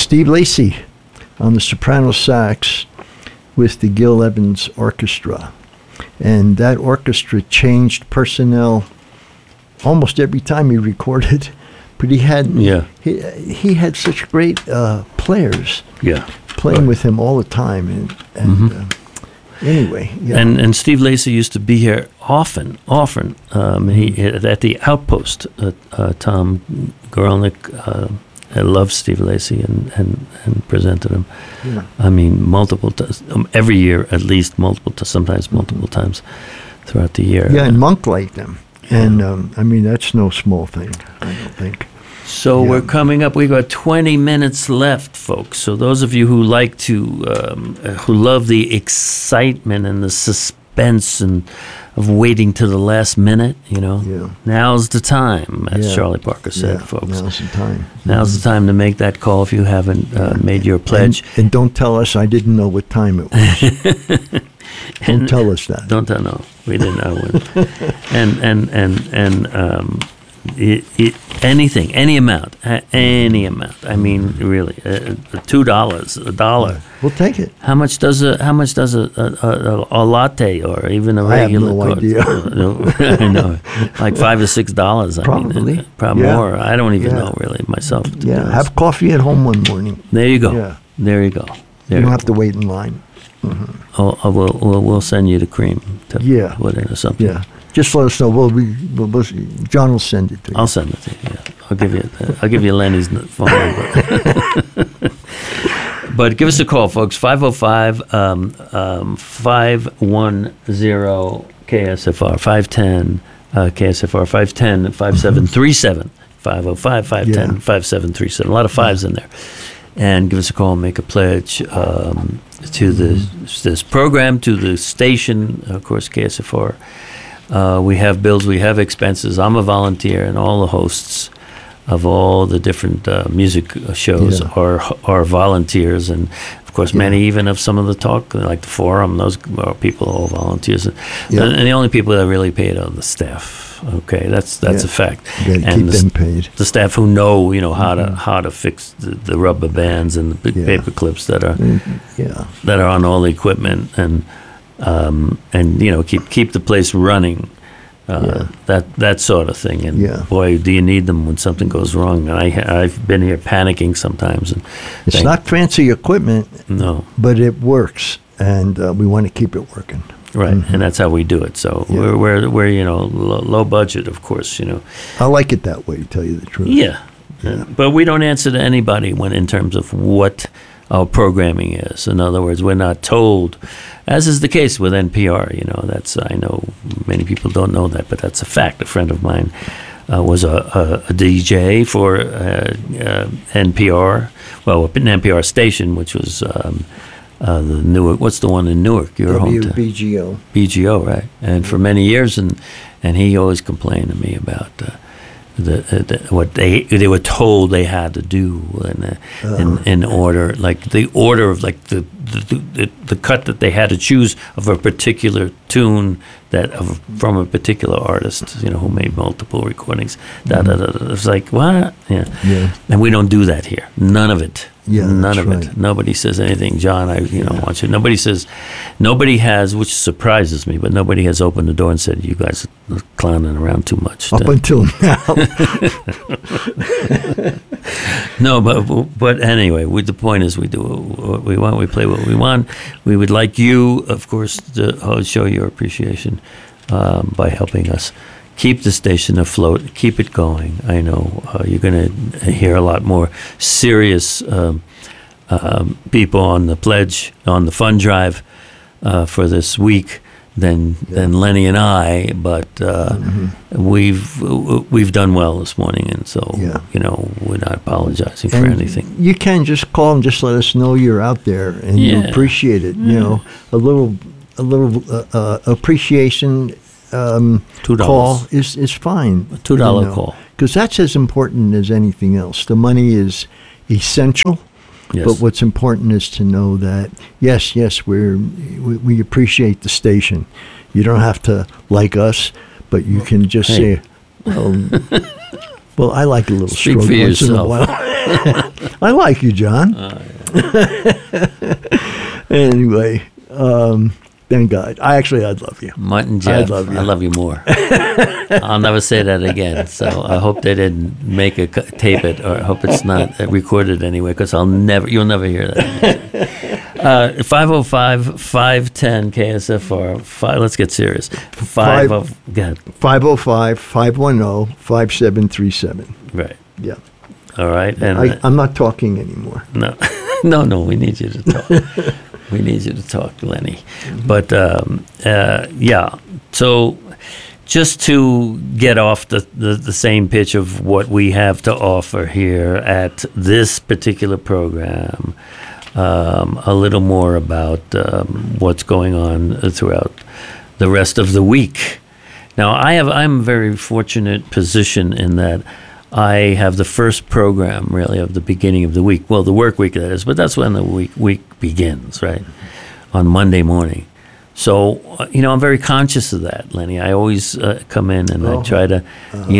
Steve Lacy on the soprano sax with the Gil Evans Orchestra. And that orchestra changed personnel almost every time he recorded. But he had he had such great players playing with him all the time. And anyway. Yeah. And Steve Lacy used to be here often. He at the Outpost. Tom Gorelnik loved Steve Lacy and presented him. Yeah. I mean, multiple times, every year at least, sometimes multiple times throughout the year. Yeah, and Monk liked them. And, I mean, that's no small thing, I don't think. So we're coming up. We've got 20 minutes left, folks. So those of you who like to, who love the excitement and the suspense and of waiting to the last minute, now's the time, as Charlie Parker said, folks. Now's the time. Now's the time to make that call if you haven't made your pledge. And don't tell us I didn't know what time it was. Don't tell us that. Don't tell. No, we didn't know when. Anything, any amount. I mean, really, $2, $1. We'll take it. How much does a latte or even a regular? I have no idea. I know, like $5 or $6. Probably, probably more. I don't even know really myself. Have coffee at home one morning. There you go. Yeah. There you go. You don't have to wait in line. Mm-hmm. We'll send you the cream to put in or something. Yeah. Just let us know. John will send it to you. I'll send it to you. Yeah. I'll give you Lenny's phone number. But give us a call, folks. 505 510 KSFR 510 KSFR 510 5737 505 510 5737. A lot of fives in there. And give us a call and make a pledge to this program, to the station, of course, KSFR. We have bills, we have expenses. I'm a volunteer, and all the hosts of all the different music shows are volunteers. And, of course, many even of some of the talk, like the forum, those are people, all volunteers. And the only people that are really paid are the staff. Okay, that's a fact. And keep them paid. The staff who know, how to fix the rubber bands and the big paper clips that are on all the equipment and keep the place running. That sort of thing. And boy, do you need them when something goes wrong. And I've been here panicking sometimes. And it's not fancy equipment. No, but it works, and we want to keep it working. Right, and that's how we do it. So we're low budget, of course. I like it that way, to tell you the truth. Yeah. But we don't answer to anybody in terms of what our programming is. In other words, we're not told, as is the case with NPR. I know many people don't know that, but that's a fact. A friend of mine was a DJ for NPR, an NPR station, which was the Newark. What's the one in Newark? Your hometown. WBGO. BGO, right? And for many years, and he always complained to me about what they were told they had to do in order, like the order of like the cut that they had to choose of a particular tune from a particular artist, who made multiple recordings. It's like what? Yeah. And we don't do that here. None of it. Yeah, none of right. it. Nobody says anything, John. Want you. Nobody has, which surprises me, but nobody has opened the door and said, "You guys are clowning around too much." Up until now. No, but anyway, the point is, we do what we want. We play what we want. We would like you, of course, to show your appreciation by helping us keep the station afloat, keep it going. I know you're going to hear a lot more serious people on the pledge, on the fund drive for this week than Lenny and I, but we've done well this morning, and so we're not apologizing for anything. You can just call and just let us know you're out there, and you appreciate it. A little appreciation. $2 call is fine. $2 call, because that's as important as anything else. The money is essential, but what's important is to know that yes, we appreciate the station. You don't have to like us, but you can just say, "Well, Well, I like a little Speak stroke for once in a yourself. while. I like you, John. Anyway, thank God. I'd love you. Martin Jeff, love you. I love you more. I'll never say that again. So I hope they didn't make a tape it, or I hope it's not recorded anyway, because you'll never hear that. 505-510 KSFR. Let's get serious. Go ahead. 505-510-5737. Right. Yeah. All right. And I'm not talking anymore. no, no, we need you to talk. We need you to talk, Lenny. But yeah, so just to get off the same pitch of what we have to offer here at this particular program, a little more about what's going on throughout the rest of the week. Now, I'm a very fortunate position in that I have the first program, really, of the beginning of the week. Well, the work week, that is, but that's when the week begins, right? On Monday morning. So, I'm very conscious of that, Lenny. I always come in and I try to,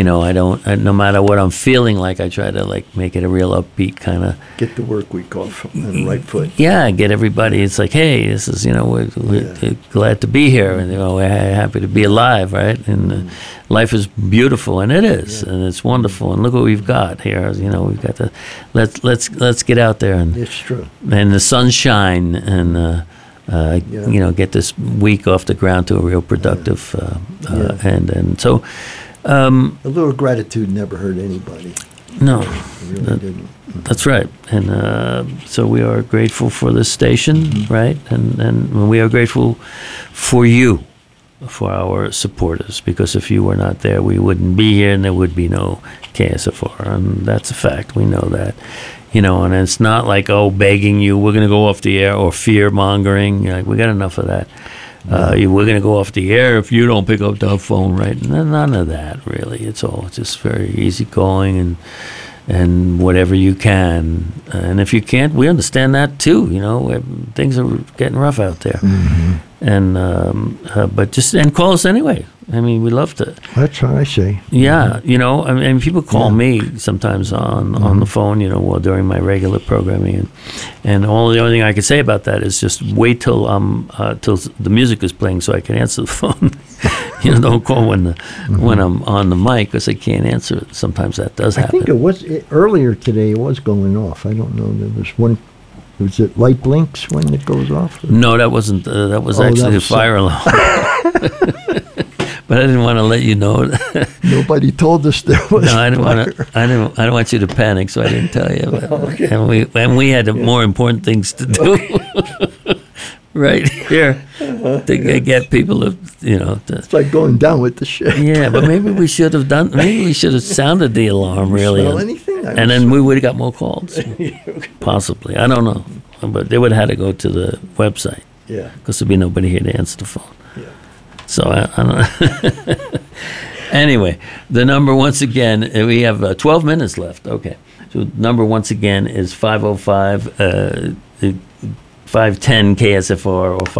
no matter what I'm feeling like, I try to, make it a real upbeat kind of. Get the work week off on the right foot. Yeah, get everybody. It's like, hey, this is, we're glad to be here, and we're happy to be alive, right? And life is beautiful, and it is, and it's wonderful. And look what we've got here. We've got the let's get out there and It's true. and the sunshine and get this week off the ground to a real productive and so A little gratitude never hurt anybody. no. It really didn't. That's right, and so we are grateful for this station, right? And we are grateful for you, for our supporters, because if you were not there, we wouldn't be here, and there would be no KSFR, and that's a fact. We know that, and it's not like begging you, we're going to go off the air, or fear mongering. We got enough of that. We're going to go off the air if you don't pick up the phone, right? None of that, really. It's all just very easygoing and whatever you can. And if you can't, we understand that too. Things are getting rough out there. Mm-hmm. And but just call us anyway. I mean, we love to. That's what I say. Yeah, people call me sometimes on the phone, during my regular programming, and the only thing I can say about that is just wait till till the music is playing so I can answer the phone. Don't call when I'm on the mic, because I can't answer it. Sometimes that does happen. I think it was earlier today. It was going off. I don't know. There was one. Was it light blinks when it goes off? No, that wasn't. That was actually a fire alarm. But I didn't want to let you know. Nobody told us there was. No, I didn't fire. want to. I don't want you to panic, so I didn't tell you. But, Okay. And we had more important things to do. Right here to get people to. It's like going down with the ship. Yeah, but maybe we should have done. Maybe we should have sounded the alarm really. Smell anything? And then we would have got more calls. Possibly, I don't know, but they would have had to go to the website. Yeah. Because there'd be nobody here to answer the phone. Yeah. So I don't know. Anyway, the number once again, we have 12 minutes left. Okay. So the number once again is 505-510 KSFR or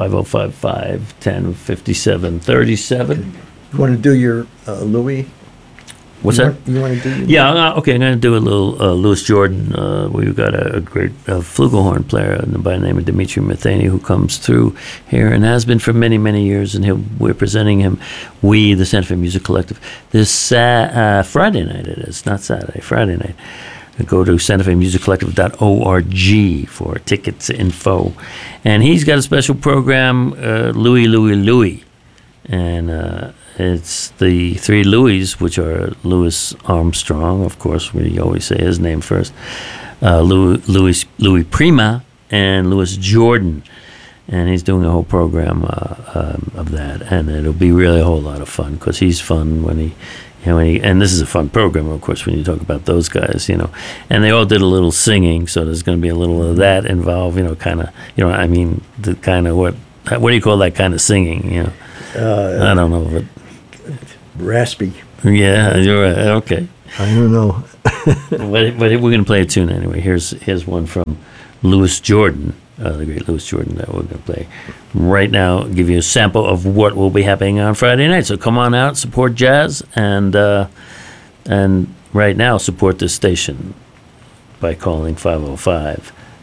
505-510-5737. You want to do your Louis? What's that? You want to do your Yeah, okay, I'm going to do a little Louis Jordan. We've got a great flugelhorn player by the name of Dimitri Matheny, who comes through here and has been for many, many years, and we're presenting him, the Santa Fe Music Collective, this Friday night it is, not Saturday, Friday night. Go to santafemusiccollective.org for tickets info. And he's got a special program, Louis. And it's the three Louis, which are Louis Armstrong, of course, we always say his name first, Louis Prima, and Louis Jordan. And he's doing a whole program of that. And it'll be really a whole lot of fun, because he's fun when he, and this is a fun program, of course, when you talk about those guys, and they all did a little singing, so there's going to be a little of that involved, the kind of what do you call that kind of singing, I don't know, but raspy? yeah, you're right. Okay, I don't know. but we're going to play a tune anyway. Here's one from Louis Jordan, the great Louis Jordan, that we're going to play right now. Give you a sample of what will be happening on Friday night. So come on out, support jazz, and right now support this station by calling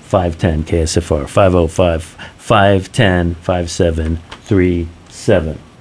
505-510 KSFR, 505-510-5737.